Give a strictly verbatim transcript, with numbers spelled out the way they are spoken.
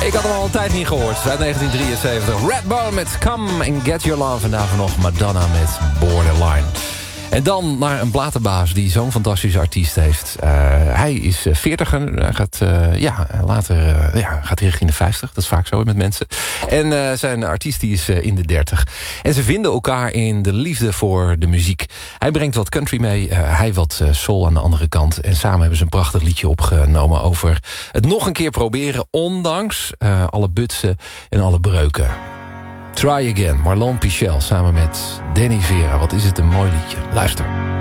Ik had hem al een tijd niet gehoord. Uit negentien drieënzeventig. Redbone met Come and Get Your Love. En daarvoor nog Madonna met Borderline. En dan naar een platenbaas die zo'n fantastische artiest heeft. Uh, hij is veertiger. Hij gaat, uh, ja, later uh, ja, gaat hij richting de vijftig. Dat is vaak zo met mensen. En uh, zijn artiest die is uh, in de dertig. En ze vinden elkaar in de liefde voor de muziek. Hij brengt wat country mee. Uh, hij wat uh, soul aan de andere kant. En samen hebben ze een prachtig liedje opgenomen over het nog een keer proberen. Ondanks uh, alle butsen en alle breuken. Try Again, Marlon Pichel samen met Danny Vera. Wat is het een mooi liedje. Luister.